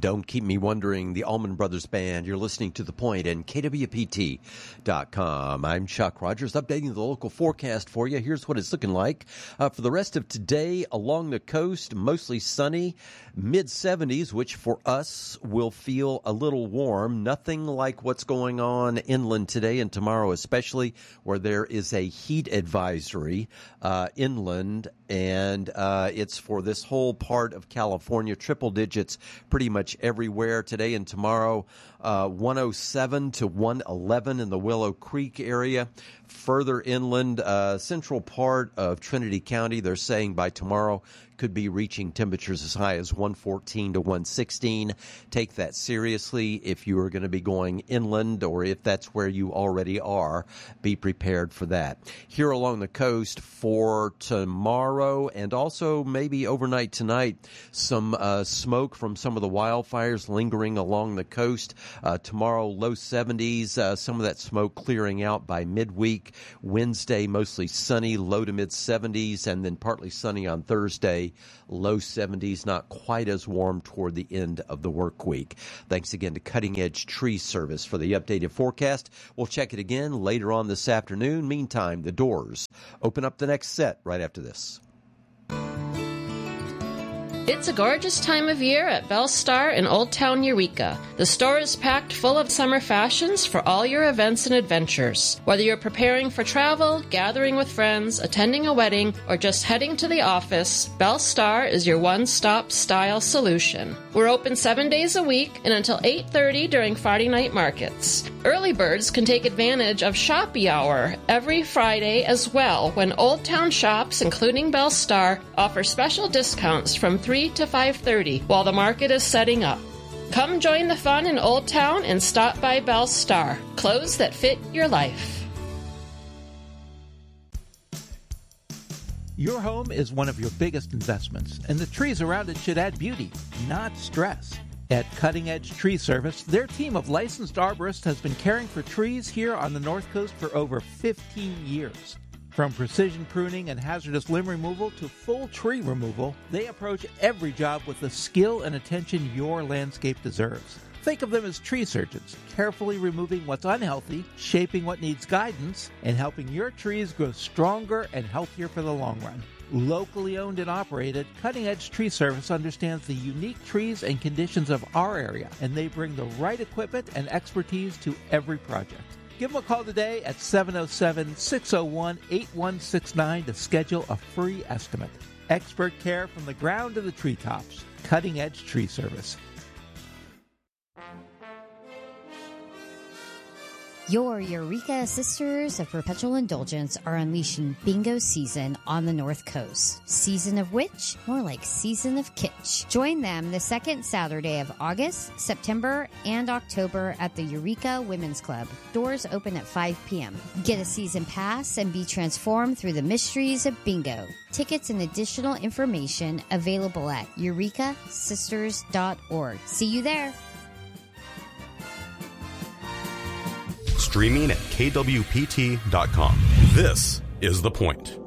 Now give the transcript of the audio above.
Don't Keep Me Wondering, the Allman Brothers Band. You're listening to The Point and KWPT.com. I'm Chuck Rogers, updating the local forecast for you. Here's what it's looking like for the rest of today along the coast. Mostly sunny, mid-70s, which for us will feel a little warm. Nothing like what's going on inland today and tomorrow, especially where there is a heat advisory inland, and it's for this whole part of California. Triple digits pretty much everywhere today and tomorrow. 107 to 111 in the Willow Creek area. Further inland, central part of Trinity County, they're saying by tomorrow could be reaching temperatures as high as 114 to 116. Take that seriously if you are going to be going inland, or if that's where you already are, be prepared for that. Here along the coast for tomorrow and also maybe overnight tonight, some smoke from some of the wildfires lingering along the coast. Tomorrow, low 70s, some of that smoke clearing out by midweek. Wednesday, mostly sunny, low to mid 70s, and then partly sunny on Thursday, low 70s, not quite as warm toward the end of the work week. Thanks again to Cutting Edge Tree Service for the updated forecast. We'll check it again later on this afternoon. Meantime, the doors open up the next set right after this. It's a gorgeous time of year at Belle Star in Old Town Eureka. The store is packed full of summer fashions for all your events and adventures. Whether you're preparing for travel, gathering with friends, attending a wedding, or just heading to the office, Belle Star is your one-stop style solution. We're open 7 days a week and until 8:30 during Friday night markets. Early birds can take advantage of Shoppy Hour every Friday as well, when Old Town shops, including Belle Star, offer special discounts from 3 to 5:30 while the market is setting up. Come join the fun in Old Town and stop by Belle Star. Clothes that fit your life. Your home is one of your biggest investments, and the trees around it should add beauty, not stress. At Cutting Edge Tree Service, their team of licensed arborists has been caring for trees here on the North Coast for over 15 years. From precision pruning and hazardous limb removal to full tree removal, they approach every job with the skill and attention your landscape deserves. Think of them as tree surgeons, carefully removing what's unhealthy, shaping what needs guidance, and helping your trees grow stronger and healthier for the long run. Locally owned and operated, Cutting Edge Tree Service understands the unique trees and conditions of our area, and they bring the right equipment and expertise to every project. Give them a call today at 707-601-8169 to schedule a free estimate. Expert care from the ground to the treetops. Cutting Edge Tree Service. Your Eureka Sisters of Perpetual Indulgence are unleashing bingo season on the North Coast. Season of which? More like season of kitsch. Join them the second Saturday of August, September, and October at the Eureka Women's Club. Doors open at 5 p.m. Get a season pass and be transformed through the mysteries of bingo. Tickets and additional information available at eurekasisters.org. See you there. Streaming at KWPT.com. This is The Point.